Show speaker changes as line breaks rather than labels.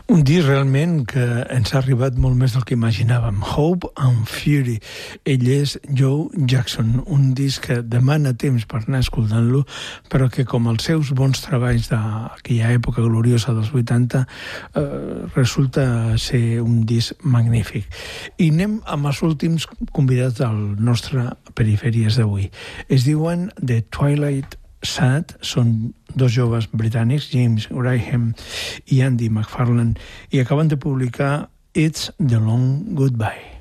Un disc realment que ens ha arribat molt més del que imaginàvem. Hope and Fury. Ell és Joe Jackson, un disc que demana temps per anar escoltant-lo, però que, com els seus bons treballs d'aquella època gloriosa dels 80, resulta ser un disc magnífic. I anem amb els últims convidats del nostre Perifèries d'avui. Es diuen The Twilight Sad, són dos joves britànics, James Graham i Andy McFarlane, i acaben de publicar It's the Long Goodbye.